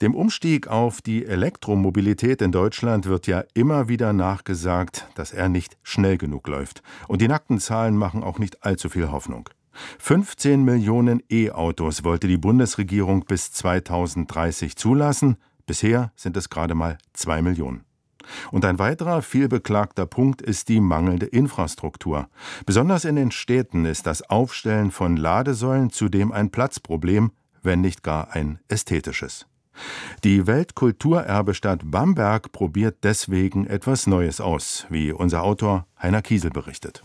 Dem Umstieg auf die Elektromobilität in Deutschland wird ja immer wieder nachgesagt, dass er nicht schnell genug läuft. Und die nackten Zahlen machen auch nicht allzu viel Hoffnung. 15 Millionen E-Autos wollte die Bundesregierung bis 2030 zulassen. Bisher sind es gerade mal 2 Millionen. Und ein weiterer vielbeklagter Punkt ist die mangelnde Infrastruktur. Besonders in den Städten ist das Aufstellen von Ladesäulen zudem ein Platzproblem, wenn nicht gar ein ästhetisches. Die Weltkulturerbestadt Bamberg probiert deswegen etwas Neues aus, wie unser Autor Heiner Kiesel berichtet.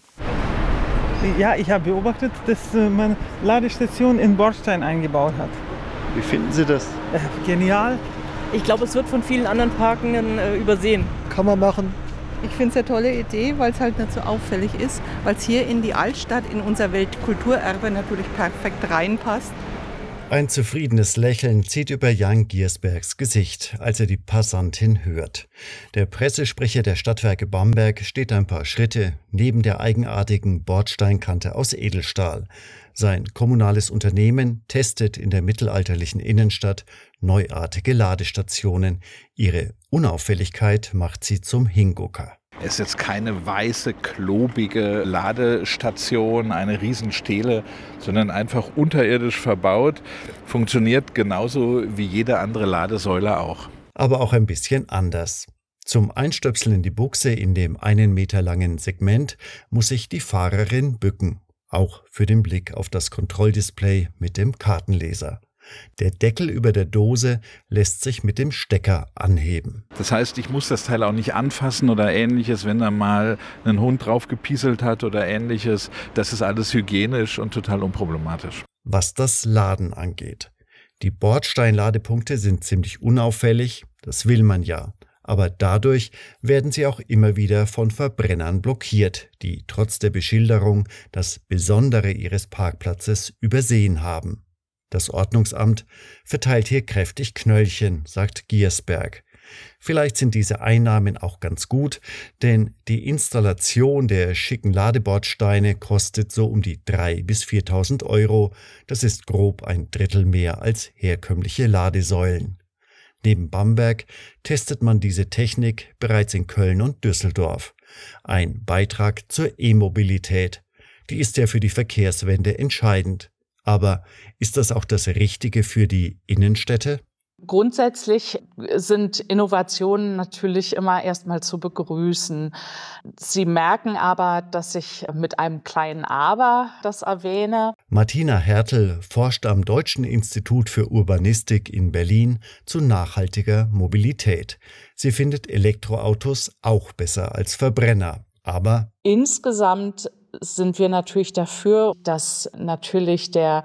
Ja, ich habe beobachtet, dass man Ladestationen in Bordstein eingebaut hat. Wie finden Sie das? Genial. Ich glaube, es wird von vielen anderen Parken übersehen. Kann man machen. Ich finde es eine tolle Idee, weil es halt nicht so auffällig ist, weil es hier in die Altstadt, in unser Weltkulturerbe natürlich perfekt reinpasst. Ein zufriedenes Lächeln zieht über Jan Giersbergs Gesicht, als er die Passantin hört. Der Pressesprecher der Stadtwerke Bamberg steht ein paar Schritte neben der eigenartigen Bordsteinkante aus Edelstahl. Sein kommunales Unternehmen testet in der mittelalterlichen Innenstadt neuartige Ladestationen. Ihre Unauffälligkeit macht sie zum Hingucker. Es ist jetzt keine weiße, klobige Ladestation, eine Riesenstele, sondern einfach unterirdisch verbaut. Funktioniert genauso wie jede andere Ladesäule auch. Aber auch ein bisschen anders. Zum Einstöpseln in die Buchse in dem 1 Meter langen Segment muss sich die Fahrerin bücken. Auch für den Blick auf das Kontrolldisplay mit dem Kartenleser. Der Deckel über der Dose lässt sich mit dem Stecker anheben. Das heißt, ich muss das Teil auch nicht anfassen oder Ähnliches, wenn da mal ein Hund drauf gepieselt hat oder Ähnliches. Das ist alles hygienisch und total unproblematisch. Was das Laden angeht. Die Bordsteinladepunkte sind ziemlich unauffällig, das will man ja. Aber dadurch werden sie auch immer wieder von Verbrennern blockiert, die trotz der Beschilderung das Besondere ihres Parkplatzes übersehen haben. Das Ordnungsamt verteilt hier kräftig Knöllchen, sagt Giersberg. Vielleicht sind diese Einnahmen auch ganz gut, denn die Installation der schicken Ladebordsteine kostet so um die 3.000 bis 4.000 Euro. Das ist grob ein Drittel mehr als herkömmliche Ladesäulen. Neben Bamberg testet man diese Technik bereits in Köln und Düsseldorf. Ein Beitrag zur E-Mobilität. Die ist ja für die Verkehrswende entscheidend. Aber ist das auch das Richtige für die Innenstädte? Grundsätzlich sind Innovationen natürlich immer erstmal zu begrüßen. Sie merken aber, dass ich mit einem kleinen Aber das erwähne. Martina Hertel forscht am Deutschen Institut für Urbanistik in Berlin zu nachhaltiger Mobilität. Sie findet Elektroautos auch besser als Verbrenner. Aber insgesamt sind wir natürlich dafür, dass natürlich der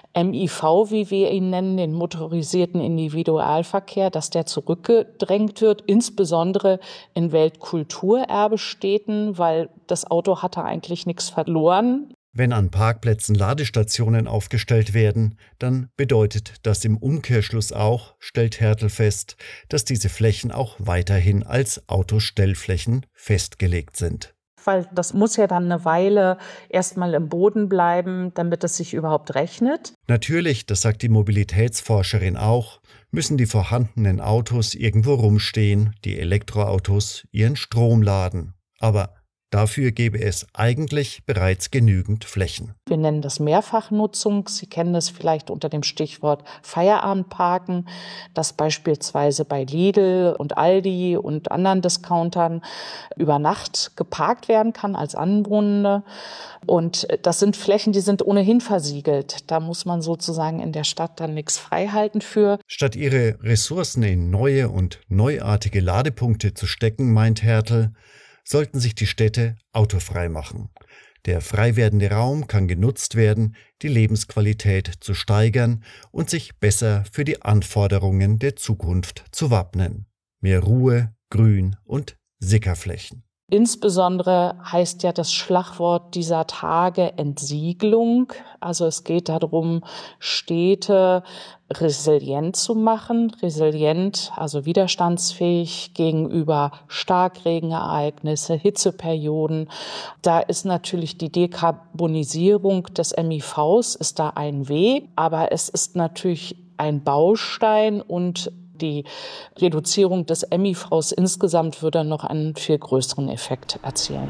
MIV, wie wir ihn nennen, den motorisierten Individualverkehr, dass der zurückgedrängt wird, insbesondere in Weltkulturerbestädten, weil das Auto hatte eigentlich nichts verloren. Wenn an Parkplätzen Ladestationen aufgestellt werden, dann bedeutet das im Umkehrschluss auch, stellt Hertel fest, dass diese Flächen auch weiterhin als Autostellflächen festgelegt sind. Weil das muss ja dann eine Weile erstmal im Boden bleiben, damit es sich überhaupt rechnet. Natürlich, das sagt die Mobilitätsforscherin auch, müssen die vorhandenen Autos irgendwo rumstehen, die Elektroautos ihren Strom laden. Aber dafür gäbe es eigentlich bereits genügend Flächen. Wir nennen das Mehrfachnutzung. Sie kennen das vielleicht unter dem Stichwort Feierabendparken, das beispielsweise bei Lidl und Aldi und anderen Discountern über Nacht geparkt werden kann als Anwohner. Und das sind Flächen, die sind ohnehin versiegelt. Da muss man sozusagen in der Stadt dann nichts freihalten für. Statt ihre Ressourcen in neue und neuartige Ladepunkte zu stecken, meint Hertel, sollten sich die Städte autofrei machen. Der frei werdende Raum kann genutzt werden, die Lebensqualität zu steigern und sich besser für die Anforderungen der Zukunft zu wappnen. Mehr Ruhe, Grün und Sickerflächen. Insbesondere heißt ja das Schlagwort dieser Tage Entsiegelung. Also es geht darum, Städte resilient zu machen. Resilient, also widerstandsfähig gegenüber Starkregenereignisse, Hitzeperioden. Da ist natürlich die Dekarbonisierung des MIVs ist da ein Weg, aber es ist natürlich ein Baustein und Die Reduzierung des MIVs insgesamt würde noch einen viel größeren Effekt erzielen.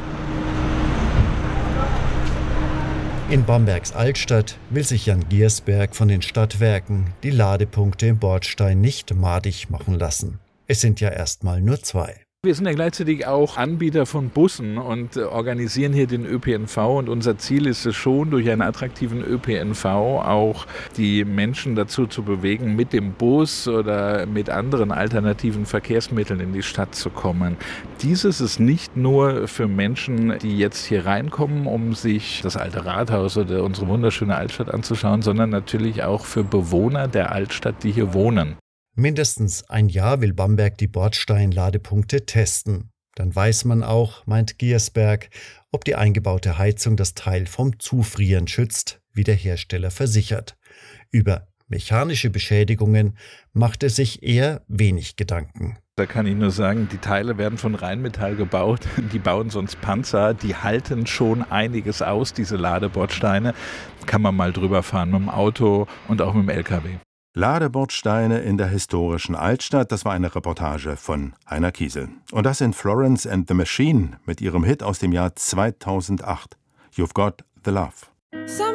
In Bambergs Altstadt will sich Jan Giersberg von den Stadtwerken die Ladepunkte im Bordstein nicht madig machen lassen. Es sind ja erstmal nur 2. Wir sind ja gleichzeitig auch Anbieter von Bussen und organisieren hier den ÖPNV. Und unser Ziel ist es schon, durch einen attraktiven ÖPNV auch die Menschen dazu zu bewegen, mit dem Bus oder mit anderen alternativen Verkehrsmitteln in die Stadt zu kommen. Dieses ist nicht nur für Menschen, die jetzt hier reinkommen, um sich das alte Rathaus oder unsere wunderschöne Altstadt anzuschauen, sondern natürlich auch für Bewohner der Altstadt, die hier wohnen. Mindestens ein Jahr will Bamberg die Bordstein-Ladepunkte testen. Dann weiß man auch, meint Giersberg, ob die eingebaute Heizung das Teil vom Zufrieren schützt, wie der Hersteller versichert. Über mechanische Beschädigungen macht er sich eher wenig Gedanken. Da kann ich nur sagen, die Teile werden von Rheinmetall gebaut. Die bauen sonst Panzer. Die halten schon einiges aus, diese Ladebordsteine. Kann man mal drüber fahren mit dem Auto und auch mit dem LKW. Ladebordsteine in der historischen Altstadt, das war eine Reportage von Heiner Kiesel. Und das in Florence and the Machine mit ihrem Hit aus dem Jahr 2008, You've Got the Love.